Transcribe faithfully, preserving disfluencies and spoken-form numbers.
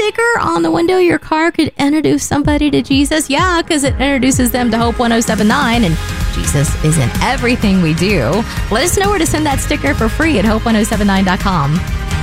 sticker on the window of your car could introduce somebody to Jesus? Yeah, because it introduces them to Hope one oh seven nine, and Jesus is in everything we do. Let us know where to send that sticker for free at hope one oh seven nine dot com.